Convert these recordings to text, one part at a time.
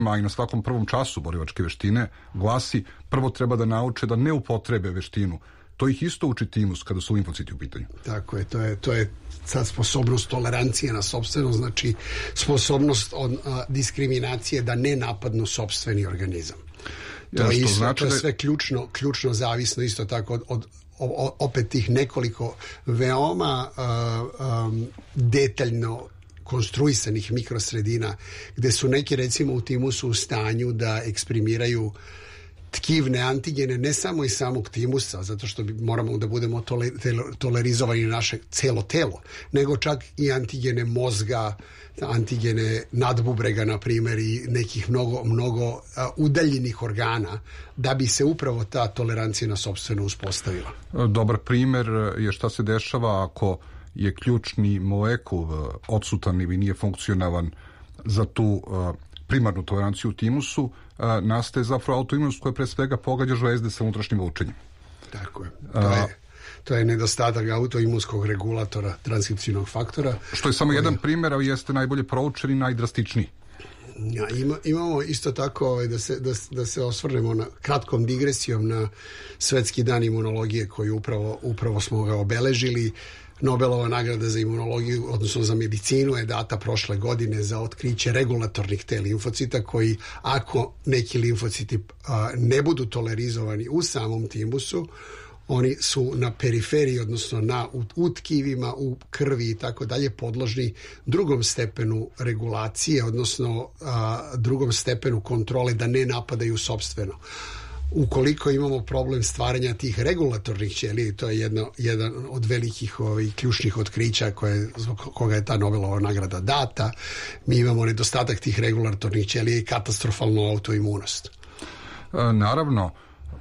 i na svakom prvom času borilačke veštine glasi prvo treba da nauče da ne upotrebe veštinu. To ih isto uči timus kada su limfociti u pitanju. Tako je, to je sad sposobnost tolerancije na sopstveno, znači sposobnost od diskriminacije da ne napadnu sopstveni organizam. To je isto, znači to je sve ključno zavisno isto tako od opet tih nekoliko veoma detaljno konstruisanih mikrosredina, gde su neki recimo u timusu u stanju da eksprimiraju tkivne antigene ne samo iz samog timusa, zato što moramo da budemo tolerizovani naše celo telo, nego čak i antigene mozga, antigene nadbubrega, na primjer, i nekih mnogo udaljenih organa, da bi se upravo ta tolerancija na sopstveno uspostavila. Dobar primjer je šta se dešava ako je ključni molekul odsutan ili nije funkcionalan za tu primarnu toleranciju u timusu, nastaje zapravo autoimunost koja pre svega pogađa žlezde sa unutrašnjim lučenjem. Tako je. To je nedostatak autoimunskog regulatora, transkripcijnog faktora. Što je samo jedan primjer, ali jeste najbolje proučen i najdrastičniji. Ja, imamo isto tako da se osvrnemo na kratkom digresijom na Svetski dan imunologije koji upravo smo ga obeležili. Nobelova nagrada za imunologiju, odnosno za medicinu, je data prošle godine za otkriće regulatornih T limfocita koji, ako neki limfociti ne budu tolerizovani u samom timusu, oni su na periferiji, odnosno u tkivima, u krvi i tako dalje, podložni drugom stepenu regulacije, odnosno drugom stepenu kontrole da ne napadaju sopstveno. Ukoliko imamo problem stvaranja tih regulatornih ćelija, to je jedan od velikih ključnih otkrića zbog koga je ta Nobelova nagrada data, mi imamo nedostatak tih regulatornih ćelija i katastrofalnu autoimunost. Naravno,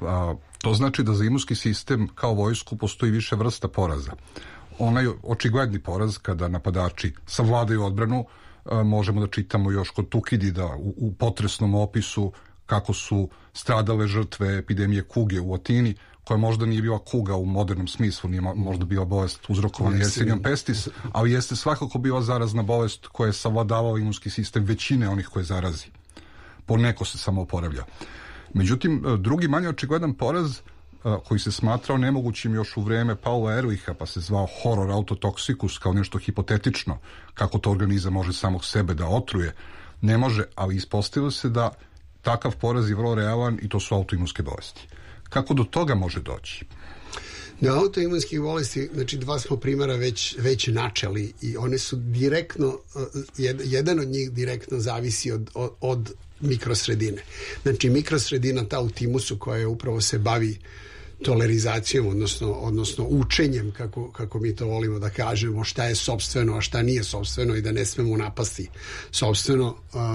to znači da za imunski sistem kao vojsku postoji više vrsta poraza. Onaj očigledni poraz kada napadači savladaju odbranu, možemo da čitamo još kod Tukidida u potresnom opisu kako su stradale žrtve epidemije kuge u Atini, koja možda nije bila kuga u modernom smislu, nije možda bila bolest uzrokovana Yersinijom pestis, ali jeste svakako bila zarazna bolest koja je savladavala imunski sistem većine onih koje zarazi. Poneko se samo oporavlja. Međutim, drugi manje očigledan poraz koji se smatrao nemogućim još u vreme Paula Ehrlicha, pa se zvao horror autotoxikus, kao nešto hipotetično, kako to organizam može samog sebe da otruje, ne može, ali ispostavilo se da takav poraz je vrlo realan i to su autoimunske bolesti. Kako do toga može doći? Na autoimunskih bolesti, znači dva smo primjera već načeli i one su direktno, jedan od njih direktno zavisi od mikrosredine. Znači mikrosredina ta u timusu koja upravo se bavi tolerizacijom, odnosno učenjem, kako mi to volimo da kažemo, šta je sopstveno, a šta nije sopstveno i da ne smemo napasti sopstveno.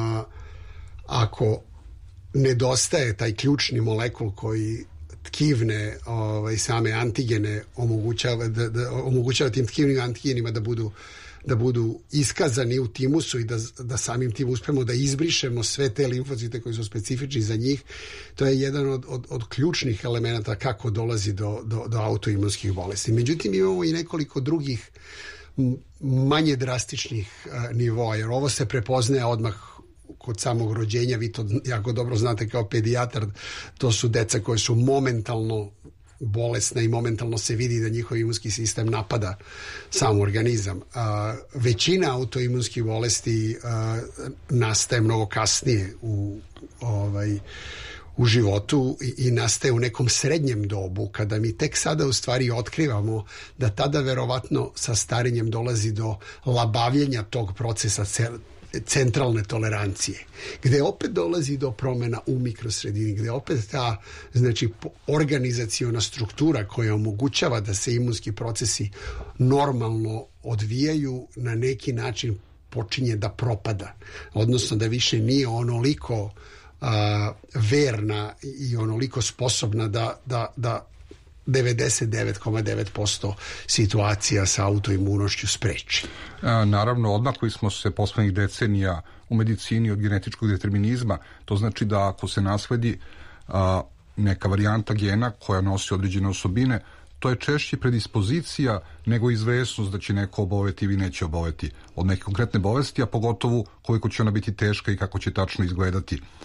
Ako nedostaje taj ključni molekul koji tkivne same antigene omogućava tim tkivnim antigenima da budu iskazani u timusu i da samim tim uspemo da izbrišemo sve te limfocite koji su specifični za njih. To je jedan od ključnih elemenata kako dolazi do autoimunskih bolesti. Međutim, imamo i nekoliko drugih manje drastičnih nivoa, jer ovo se prepoznaje odmah kod samog rođenja. Vi to jako dobro znate kao pedijatar, to su deca koje su momentalno bolesna i momentalno se vidi da njihov imunski sistem napada sam organizam. Većina autoimunskih bolesti nastaje mnogo kasnije u životu i nastaje u nekom srednjem dobu, kada mi tek sada u stvari otkrivamo da tada verovatno sa starenjem dolazi do labavljenja tog procesa centralne tolerancije, gde opet dolazi do promjena u mikrosredini, gde opet ta, znači, organizaciona struktura koja omogućava da se imunski procesi normalno odvijaju na neki način počinje da propada, odnosno da više nije onoliko verna i onoliko sposobna da 99,9% situacija sa autoimunošću spreči. Naravno, odmakli smo se poslednjih decenija u medicini od genetičkog determinizma. To znači da ako se nasledi neka varijanta gena koja nosi određene osobine, to je češće predispozicija nego izvesnost da će neko oboleti ili neće oboleti od neke konkretne bolesti, a pogotovo koliko će ona biti teška i kako će tačno izgledati